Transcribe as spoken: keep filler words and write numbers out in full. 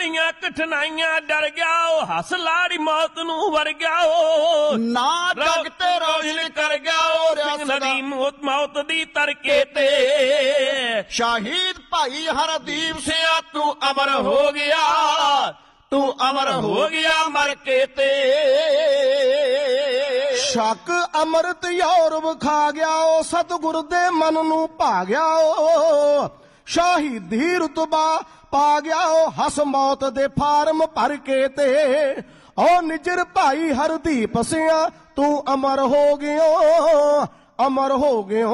ਦੀਆਂ ਕਠਿਨਾਈਆਂ ਡਰ ਗਿਆ ਉਹ ਹੱਸ ਲਾੜੀ ਮੌਤ ਨੂੰ ਵਰ ਗਿਆ ਉਹ ਨਾ ਜਗ ਤੇ ਰੋਸ਼ਨ ਕਰ ਗਿਆ ਉਹ ਸਿੰਘ ਨਦੀ ਮੌਤ ਮੌਤ ਦੀ ਤਰਕੇ ਤੇ ਸ਼ਹੀਦ ਭਾਈ ਹਰਦੀਪ ਸਿੰਘ ਤੂੰ ਅਮਰ ਹੋ ਗਿਆ ਤੂੰ ਅਮਰ ਹੋ ਗਿਆ ਮਰ ਕੇ ਤੇ ਸ਼ੱਕ ਅੰਮ੍ਰਿਤ ਯੌਰ ਵਿਖਾ ਗਿਆ ਉਹ ਸਤਿਗੁਰ ਦੇ ਮਨ ਨੂੰ ਭਾ ਗਿਆ ਉਹ ਸ਼ਹੀਦੀ ਰੁਤਬਾ ਪਾ ਗਿਆ ਉਹ ਹੱਸ ਮੌਤ ਦੇ ਫਾਰਮ ਭਰ ਕੇ ਤੇ ਉਹ ਨਿਜਰ ਭਾਈ ਹਰਦੀਪ ਸਿੰਘ ਤੂੰ ਅਮਰ ਹੋ ਗਿਓ ਅਮਰ ਹੋ ਗਿਓ